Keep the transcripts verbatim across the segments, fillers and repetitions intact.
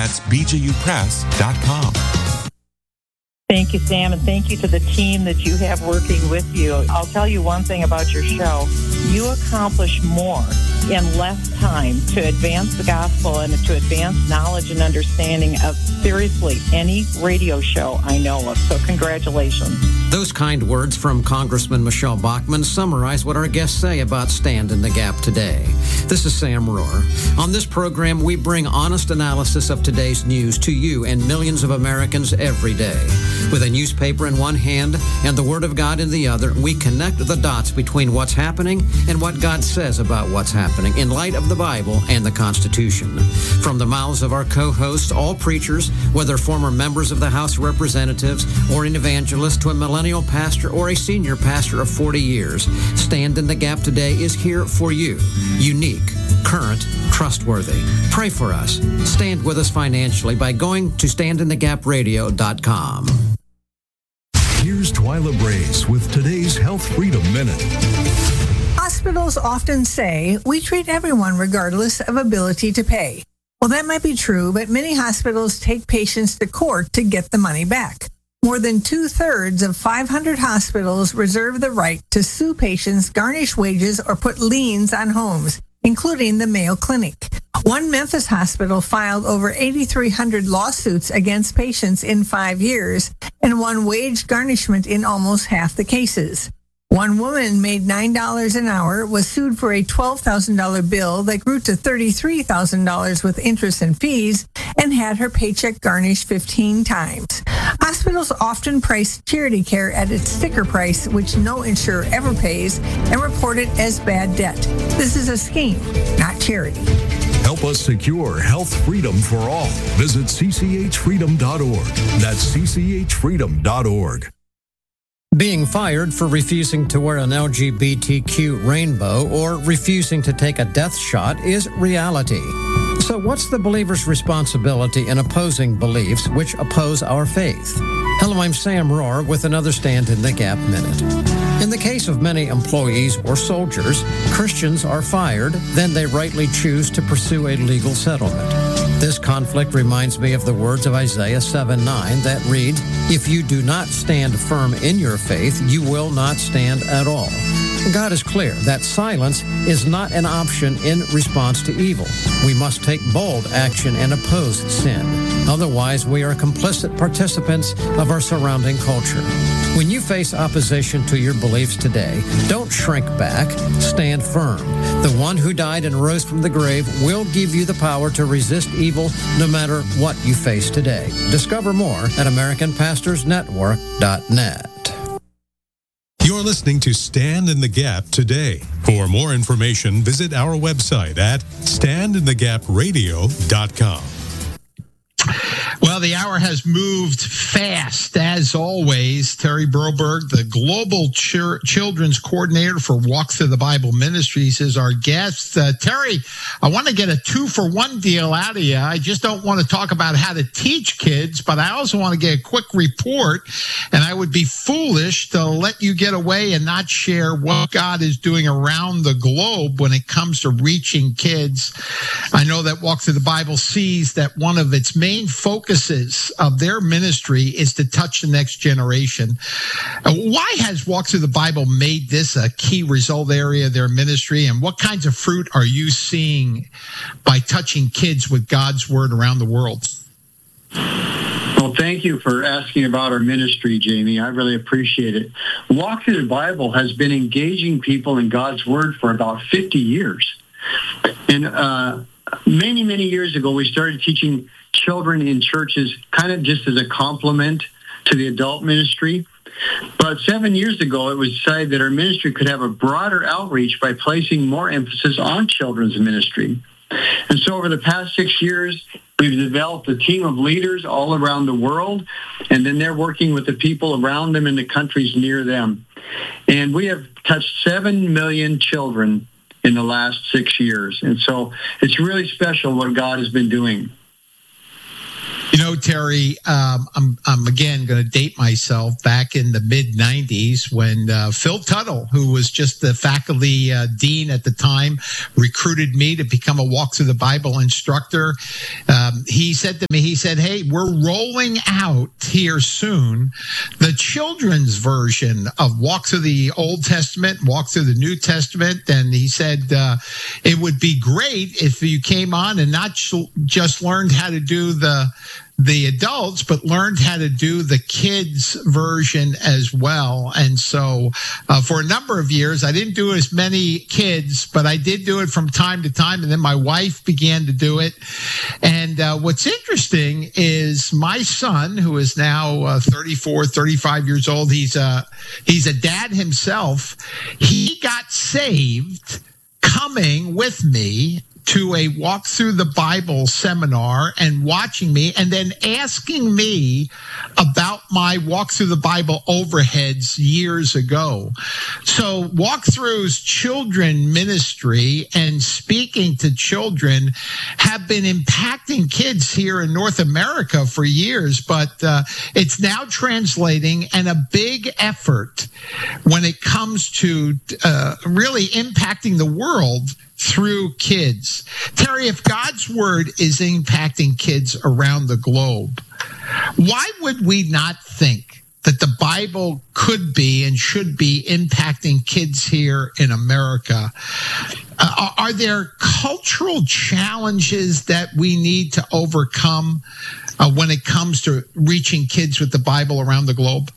That's b j u press dot com. Thank you, Sam, and thank you to the team that you have working with you. I'll tell you one thing about your show. You accomplish more in less time to advance the gospel and to advance knowledge and understanding of, seriously, any radio show I know of. So congratulations. Those kind words from Congressman Michelle Bachmann summarize what our guests say about Stand in the Gap today. This is Sam Rohr. On this program, we bring honest analysis of today's news to you and millions of Americans every day. With a newspaper in one hand and the Word of God in the other, we connect the dots between what's happening and what God says about what's happening in light of the Bible and the Constitution. From the mouths of our co-hosts, all preachers, whether former members of the House of Representatives or an evangelist to a millennial pastor or a senior pastor of forty years, Stand in the Gap today is here for you. Unique, current, trustworthy. Pray for us. Stand with us financially by going to stand in the gap radio dot com. Here's Twyla Brace with today's Health Freedom Minute. Hospitals often say we treat everyone regardless of ability to pay. Well, that might be true, but many hospitals take patients to court to get the money back. More than two-thirds of five hundred hospitals reserve the right to sue patients, garnish wages, or put liens on homes, including the Mayo Clinic. One Memphis hospital filed over eight thousand three hundred lawsuits against patients in five years and won wage garnishment in almost half the cases. One woman made nine dollars an hour, was sued for a twelve thousand dollars bill that grew to thirty-three thousand dollars with interest and fees, and had her paycheck garnished fifteen times. Hospitals often price charity care at its sticker price, which no insurer ever pays, and report it as bad debt. This is a scheme, not charity. Help us secure health freedom for all. Visit c c h freedom dot org. That's c c h freedom dot org. Being fired for refusing to wear an L G B T Q rainbow or refusing to take a death shot is reality. So what's the believer's responsibility in opposing beliefs which oppose our faith? Hello, I'm Sam Rohr with another Stand in the Gap Minute. In the case of many employees or soldiers, Christians are fired, then they rightly choose to pursue a legal settlement. This conflict reminds me of the words of Isaiah seven nine that read, "If you do not stand firm in your faith, you will not stand at all." God is clear that silence is not an option in response to evil. We must take bold action and oppose sin. Otherwise, we are complicit participants of our surrounding culture. When you face opposition to your beliefs today, don't shrink back. Stand firm. The one who died and rose from the grave will give you the power to resist evil no matter what you face today. Discover more at american pastors network dot net. You're listening to Stand in the Gap today. For more information, visit our website at stand in the gap radio dot com. Well, the hour has moved fast, as always. Terry Broberg, the Global Ch- Children's Coordinator for Walk Through the Bible Ministries, is our guest. Uh, Terry, I want to get a two-for-one deal out of you. I just don't want to talk about how to teach kids, but I also want to get a quick report, and I would be foolish to let you get away and not share what God is doing around the globe when it comes to reaching kids. I know that Walk Through the Bible sees that one of its main focuses of their ministry is to touch the next generation. Why has Walk Through the Bible made this a key result area of their ministry, and what kinds of fruit are you seeing by touching kids with God's Word around the world? Well, thank you for asking about our ministry, Jamie. I really appreciate it. Walk Through the Bible has been engaging people in God's Word for about fifty years. And uh, many, many years ago, we started teaching children in churches kind of just as a complement to the adult ministry. But seven years ago, it was decided that our ministry could have a broader outreach by placing more emphasis on children's ministry. And so over the past six years, we've developed a team of leaders all around the world, and then they're working with the people around them in the countries near them. And we have touched seven million children in the last six years. And so it's really special what God has been doing. You know, Terry, um, I'm, I'm again going to date myself back in the mid nineties when uh, Phil Tuttle, who was just the faculty uh, dean at the time, recruited me to become a Walk Through the Bible instructor. Um, he said to me, he said, hey, we're rolling out here soon the children's version of Walk Through the Old Testament, Walk Through the New Testament. And he said uh, it would be great if you came on and not just learned how to do the the adults, but learned how to do the kids version as well. And so uh, for a number of years, I didn't do as many kids, but I did do it from time to time. And then my wife began to do it. And uh, what's interesting is my son, who is now uh, thirty-four, thirty-five years old, he's a, he's a dad himself. He got saved coming with me to a Walk Through the Bible seminar and watching me and then asking me about my Walk Through the Bible overheads years ago. So Walk Through's children ministry and speaking to children have been impacting kids here in North America for years, but uh, it's now translating and a big effort when it comes to uh, really impacting the world through kids. Terry, if God's word is impacting kids around the globe, why would we not think that the Bible could be and should be impacting kids here in America? Uh, are there cultural challenges that we need to overcome uh, when it comes to reaching kids with the Bible around the globe?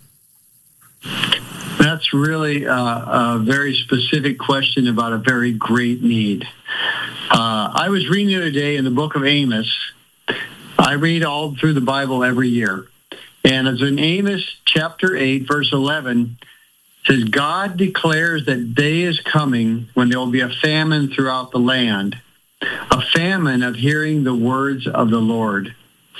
That's really uh, a very specific question about a very great need. Uh, I was reading the other day in the book of Amos. I read all through the Bible every year. And it's in Amos chapter eight, verse eleven, it says, God declares that day is coming when there will be a famine throughout the land, a famine of hearing the words of the Lord.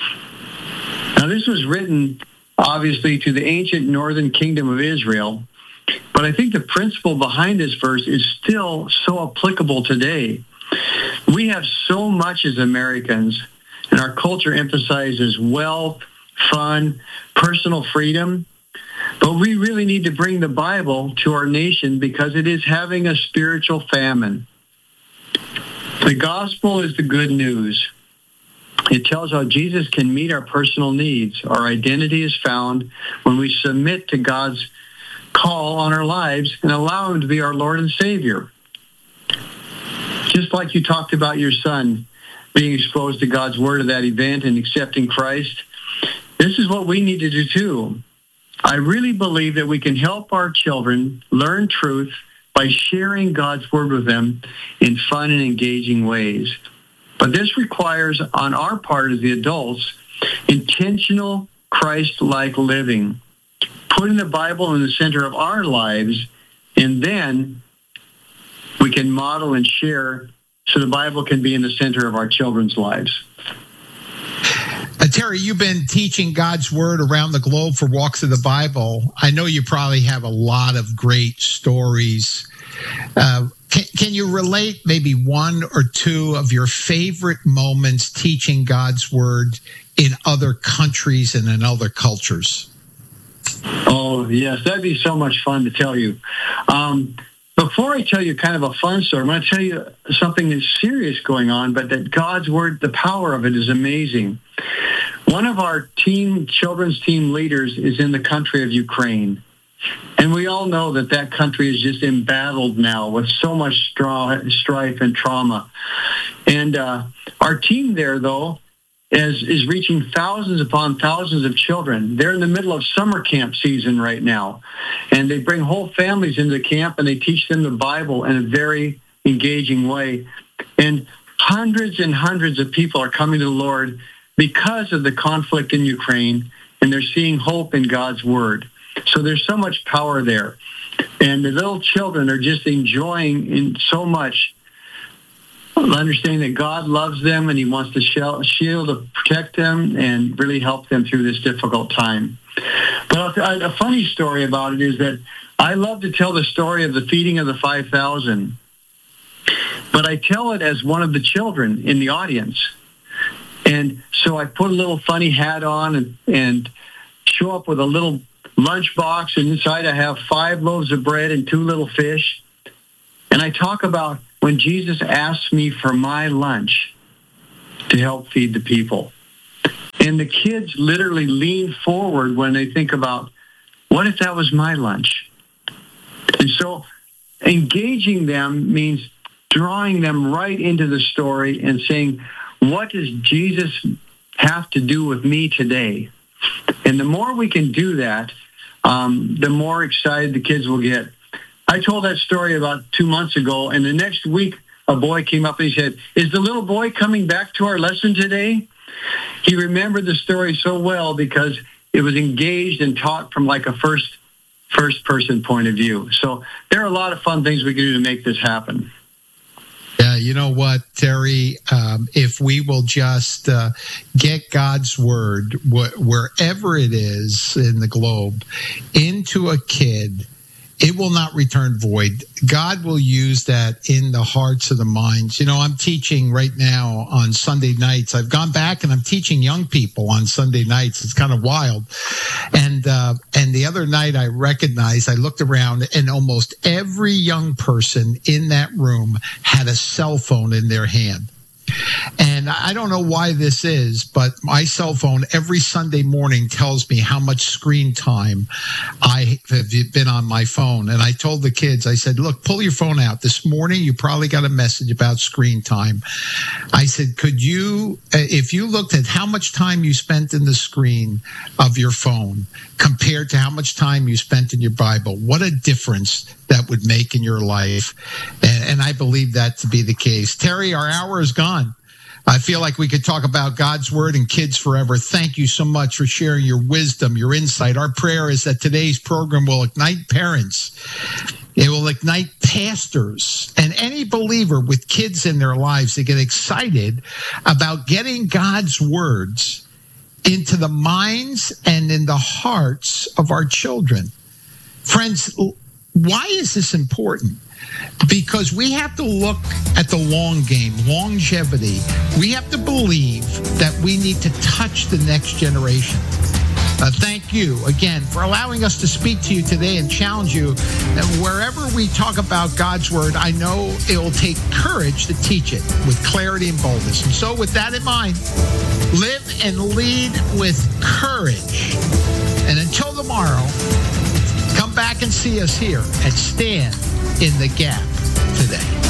Now, this was written, obviously, to the ancient northern kingdom of Israel. But I think the principle behind this verse is still so applicable today. We have so much as Americans, and our culture emphasizes wealth, fun, personal freedom. But we really need to bring the Bible to our nation because it is having a spiritual famine. The gospel is the good news. It tells how Jesus can meet our personal needs. Our identity is found when we submit to God's call on our lives and allow him to be our Lord and Savior. Just like you talked about your son being exposed to God's word at that event and accepting Christ, this is what we need to do too. I really believe that we can help our children learn truth by sharing God's word with them in fun and engaging ways. But this requires, on our part as the adults, intentional Christ-like living, putting the Bible in the center of our lives, and then we can model and share so the Bible can be in the center of our children's lives. Uh, Terry, you've been teaching God's word around the globe for Walk Through the Bible. I know you probably have a lot of great stories. Uh, can, can you relate maybe one or two of your favorite moments teaching God's word in other countries and in other cultures? Oh, yes, that'd be so much fun to tell you. Um, before I tell you kind of a fun story, I'm going to tell you something that's serious going on, but that God's word, the power of it is amazing. One of our team, children's team leaders is in the country of Ukraine. And we all know that that country is just embattled now with so much strife and trauma. And uh, our team there, though, is, is reaching thousands upon thousands of children. They're in the middle of summer camp season right now. And they bring whole families into camp and they teach them the Bible in a very engaging way. And hundreds and hundreds of people are coming to the Lord because of the conflict in Ukraine, and they're seeing hope in God's word. So there's so much power there. And the little children are just enjoying in so much, understanding that God loves them and he wants to shield and protect them and really help them through this difficult time. But a funny story about it is that I love to tell the story of the feeding of the five thousand. But I tell it as one of the children in the audience. And so I put a little funny hat on and, and show up with a little lunch box, and inside I have five loaves of bread and two little fish. And I talk about when Jesus asked me for my lunch to help feed the people. And the kids literally lean forward when they think about, what if that was my lunch? And so engaging them means drawing them right into the story and saying, what does Jesus have to do with me today? And the more we can do that, um, the more excited the kids will get. I told that story about two months ago, and the next week, a boy came up and he said, is the little boy coming back to our lesson today? He remembered the story so well because it was engaged and taught from like a first first person point of view. So there are a lot of fun things we can do to make this happen. Yeah, you know what, Terry? Um, if we will just uh, get God's word, wh- wherever it is in the globe, into a kid, it will not return void. God will use that in the hearts of the minds. You know, I'm teaching right now on Sunday nights. I've gone back and I'm teaching young people on Sunday nights. It's kind of wild. And uh, and the other night I recognized, I looked around and almost every young person in that room had a cell phone in their hand. And I don't know why this is, but my cell phone every Sunday morning tells me how much screen time I have been on my phone. And I told the kids, I said, look, pull your phone out. This morning, you probably got a message about screen time. I said, could you, if you looked at how much time you spent in the screen of your phone compared to how much time you spent in your Bible, what a difference that would make in your life. And, and I believe that to be the case. Terry, our hour is gone. I feel like we could talk about God's word and kids forever. Thank you so much for sharing your wisdom, your insight. Our prayer is that today's program will ignite parents. It will ignite pastors and any believer with kids in their lives to get excited about getting God's words into the minds and in the hearts of our children. Friends, why is this important? Because we have to look at the long game, longevity. We have to believe that we need to touch the next generation. Uh, thank you again for allowing us to speak to you today and challenge you. And wherever we talk about God's word, I know it will take courage to teach it with clarity and boldness. And so with that in mind, live and lead with courage. And until tomorrow, come back and see us here at Stand in the Gap today.